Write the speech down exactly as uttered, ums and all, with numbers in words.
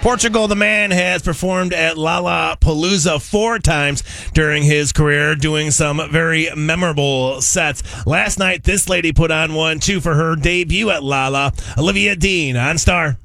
Portugal, the man, has performed at Lollapalooza four times during his career, doing some very memorable sets. Last night, this lady put on one, too, for her debut at Lolla. Olivia Dean on Star.